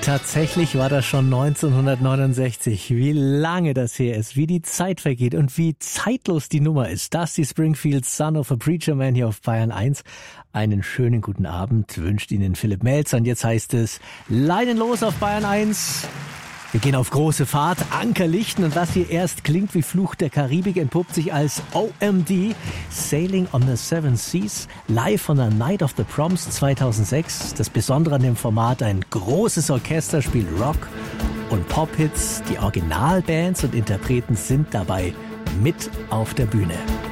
Tatsächlich war das schon 1969. Wie lange das her ist, wie die Zeit vergeht und wie zeitlos die Nummer ist. Dusty Springfields Son of a Preacher Man hier auf Bayern 1. Einen schönen guten Abend wünscht Ihnen Philipp Melzer. Und jetzt heißt es Leinen los auf Bayern 1. Wir gehen auf große Fahrt, Anker lichten und was hier erst klingt wie Fluch der Karibik, entpuppt sich als OMD, Sailing on the Seven Seas, live von der Night of the Proms 2006. Das Besondere an dem Format, ein großes Orchester spielt Rock und Pop-Hits. Die Originalbands und Interpreten sind dabei mit auf der Bühne.